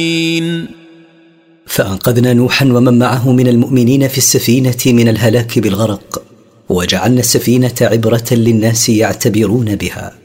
فأنقذنا نوحا ومن معه من المؤمنين في السفينة من الهلاك بالغرق، وجعلنا السفينة عبرة للناس يعتبرون بها.